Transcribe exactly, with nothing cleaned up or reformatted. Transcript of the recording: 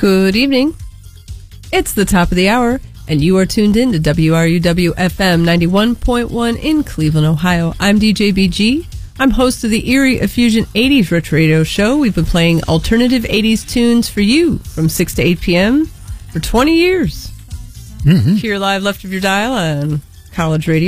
Good evening. It's the top of the hour, and you are tuned in to W R U W F M ninety-one point one in Cleveland, Ohio. I'm D J B G. I'm host of the Erie Effusion eighties Retro Radio Show. We've been playing alternative eighties tunes for you from six to eight p.m. for twenty years. Mm-hmm. Here live left of your dial on College Radio.